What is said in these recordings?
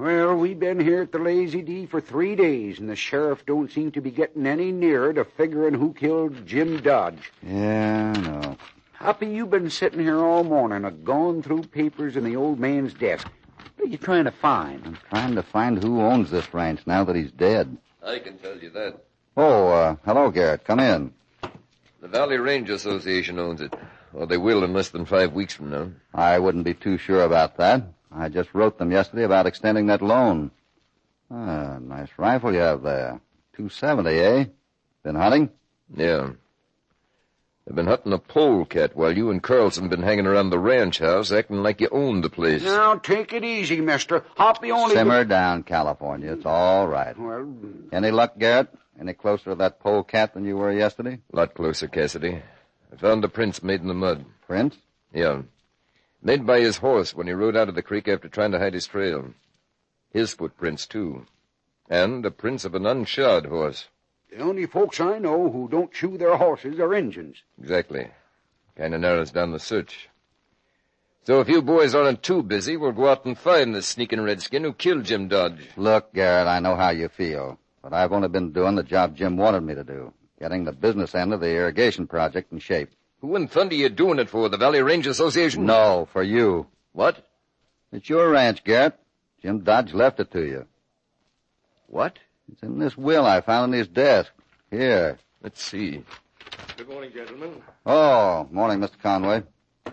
Well, we've been here at the Lazy D for 3 days, and the sheriff don't seem to be getting any nearer to figuring who killed Jim Dodge. Yeah, I know. Hoppy, you've been sitting here all morning, going through papers in the old man's desk. What are you trying to find? I'm trying to find who owns this ranch now that he's dead. I can tell you that. Oh, hello, Garrett. Come in. The Valley Range Association owns it. Or they will in less than 5 weeks from now. I wouldn't be too sure about that. I just wrote them yesterday about extending that loan. Ah, nice rifle you have there. .270, eh? Been hunting? Yeah. They've been hunting a polecat while you and Carlson been hanging around the ranch house acting like you owned the place. Now, take it easy, mister. Hoppy only... Simmer down, California. It's all right. Well... Any luck, Garrett? Any closer to that polecat than you were yesterday? A lot closer, Cassidy. I found the prints made in the mud. Prints? Yeah. Made by his horse when he rode out of the creek after trying to hide his trail. His footprints, too. And the prints of an unshod horse. The only folks I know who don't shoe their horses are Injuns. Exactly. Kind of narrows down the search. So if you boys aren't too busy, we'll go out and find the sneaking redskin who killed Jim Dodge. Look, Garrett, I know how you feel. But I've only been doing the job Jim wanted me to do. Getting the business end of the irrigation project in shape. Who in thunder you doing it for? The Valley Range Association? No, for you. What? It's your ranch, Garrett. Jim Dodge left it to you. What? It's in this will I found in his desk. Here. Let's see. Good morning, gentlemen. Oh, morning, Mr. Conway.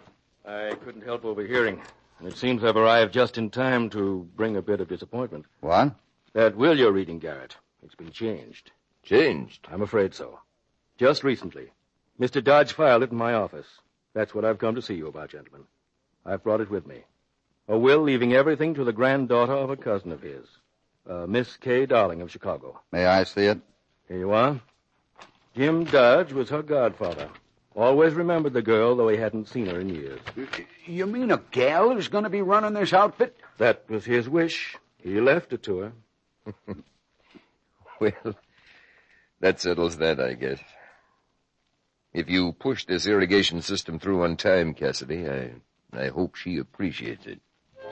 I couldn't help overhearing, and it seems I've arrived just in time to bring a bit of disappointment. What? That will you're reading, Garrett, it's been changed. Changed? I'm afraid so. Just recently. Mr. Dodge filed it in my office. That's what I've come to see you about, gentlemen. I've brought it with me. A will leaving everything to the granddaughter of a cousin of his, Miss Kay Darling of Chicago. May I see it? Here you are. Jim Dodge was her godfather. Always remembered the girl, though he hadn't seen her in years. You mean a gal is going to be running this outfit? That was his wish. He left it to her. Well, that settles that, I guess. If you push this irrigation system through on time, Cassidy, I hope she appreciates it.